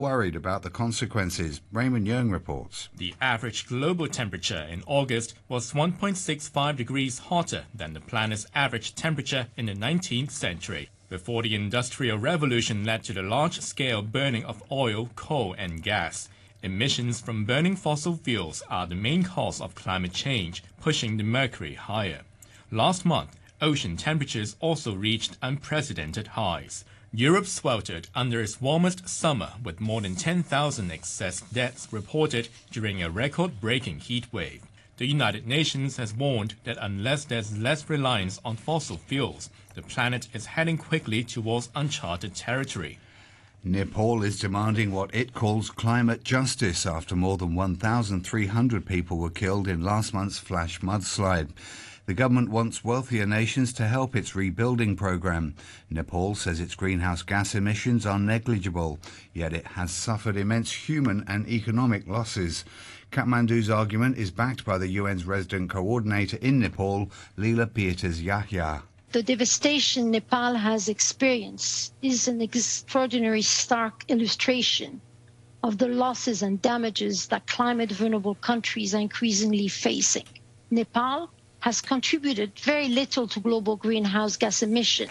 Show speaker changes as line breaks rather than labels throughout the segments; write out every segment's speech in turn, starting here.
worried about the consequences. Raymond Yeung reports.
The average global temperature in August was 1.65 degrees hotter than the planet's average temperature in the 19th century, before the Industrial Revolution led to the large-scale burning of oil, coal and gas. Emissions from burning fossil fuels are the main cause of climate change, pushing the mercury higher. Last month, ocean temperatures also reached unprecedented highs. Europe sweltered under its warmest summer, with more than 10,000 excess deaths reported during a record-breaking heat wave. The United Nations has warned that unless there's less reliance on fossil fuels, the planet is heading quickly towards uncharted territory.
Nepal is demanding what it calls climate justice after more than 1,300 people were killed in last month's flash mudslide. The government wants wealthier nations to help its rebuilding program. Nepal says its greenhouse gas emissions are negligible, yet it has suffered immense human and economic losses. Kathmandu's argument is backed by the UN's resident coordinator in Nepal, Leela Peters Yahya.
The devastation Nepal has experienced is an extraordinary stark illustration of the losses and damages that climate-vulnerable countries are increasingly facing. Nepal has contributed very little to global greenhouse gas emission,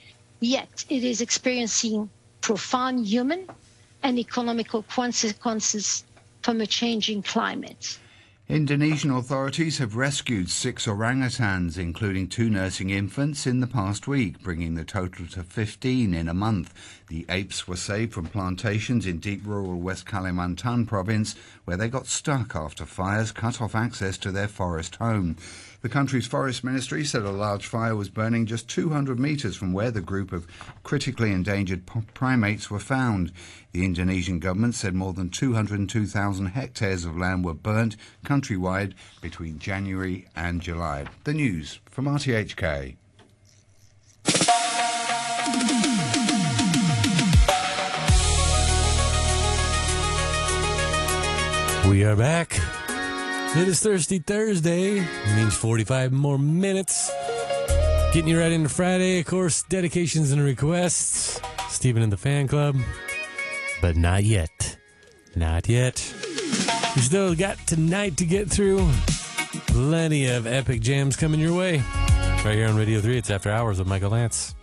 yet it is experiencing profound human and economical consequences from a changing climate.
Indonesian authorities have rescued 6 orangutans, including 2 nursing infants, in the past week, bringing the total to 15 in a month. The apes were saved from plantations in deep rural West Kalimantan province, where they got stuck after fires cut off access to their forest home. The country's forest ministry said a large fire was burning just 200 metres from where the group of critically endangered primates were found. The Indonesian government said more than 202,000 hectares of land were burnt countrywide between January and July. The news from RTHK.
We are back. It is Thirsty Thursday. It means 45 more minutes. Getting you right into Friday. Of course, dedications and requests. Stephen and the fan club. But not yet. Not yet. We still got tonight to get through. Plenty of epic jams coming your way. Right here on Radio 3, it's After Hours with Michael Lance.